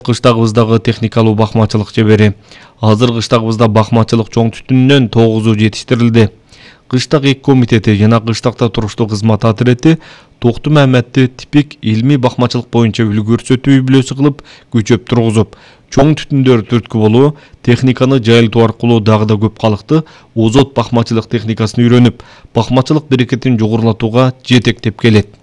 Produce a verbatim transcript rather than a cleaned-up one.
Кыштагыбыздагы техникалуу бакмачылык чебери. Азыр кыштагыбызда бакмачылык чоң түтүнүнөн тогузу жетиштирилди. Кыштак эки комитети жана кыштакта туруштуу кызмат атирети Токту Мамедти типик илмий бакмачылык боюнча үлгү көрсөтүү үй-бүлөсү кылып күчөп тургузуп, чоң түтүндөр түрткү болуу, техниканы жайылтуу аркылуу дагы да көп калкты озот бакмачылык техникасын үйрөнүп, бакмачылык берекетин жогорулатууга жетектеп келет.